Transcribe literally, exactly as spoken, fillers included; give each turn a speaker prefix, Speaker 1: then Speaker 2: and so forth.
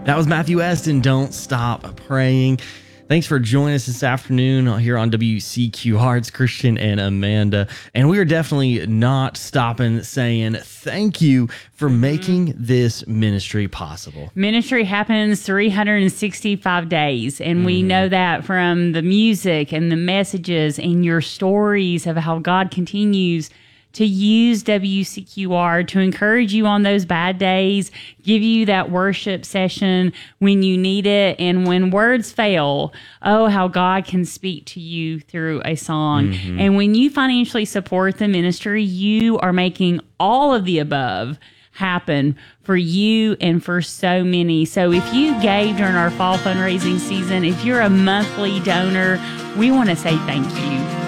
Speaker 1: That was Matthew Eston, Don't Stop Praying. Thanks for joining us this afternoon here on W C Q Hearts, Christian and Amanda. And we are definitely not stopping saying thank you for making this ministry possible.
Speaker 2: Ministry happens three hundred sixty-five days, and mm. we know that from the music and the messages and your stories of how God continues to use W C Q R to encourage you on those bad days, give you that worship session when you need it. And when words fail, oh, how God can speak to you through a song. Mm-hmm. And when you financially support the ministry, you are making all of the above happen for you and for so many. So if you gave during our fall fundraising season, if you're a monthly donor, we want to say thank you.